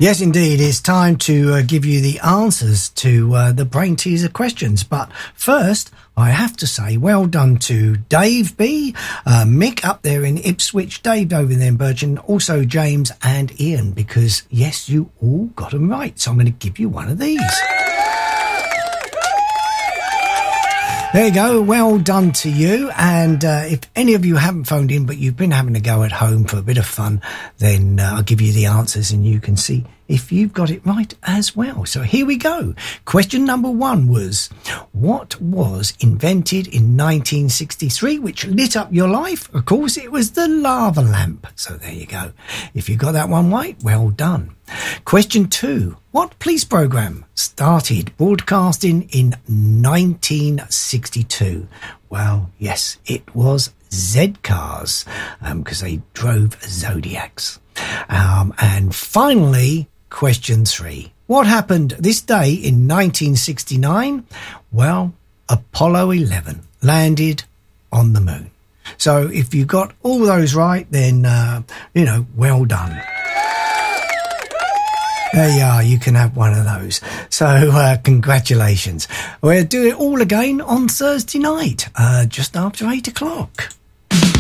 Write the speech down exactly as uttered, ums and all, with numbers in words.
Yes, indeed. It's time to uh, give you the answers to uh, the brain teaser questions. But first, I have to say well done to Dave B, uh, Mick up there in Ipswich, Dave over there in Bergen, also James and Ian, because, yes, you all got them right. So I'm going to give you one of these. There you go. Well done to you. And uh, if any of you haven't phoned in, but you've been having a go at home for a bit of fun, then uh, I'll give you the answers and you can see if you've got it right as well. So here we go. Question number one was, what was invented in nineteen sixty-three which lit up your life? Of course, it was the lava lamp. So there you go. If you got that one right, well done. Question two. What police programme started broadcasting in nineteen sixty-two? Well, yes, it was Z-Cars, um, because they drove Zodiacs. Um, and finally, question three. What happened this day in nineteen sixty-nine? Well, Apollo eleven landed on the moon. So if you got all those right, then, uh, you know, well done. There you are, you can have one of those. So, uh, congratulations. We'll do it all again on Thursday night, uh, just after eight o'clock.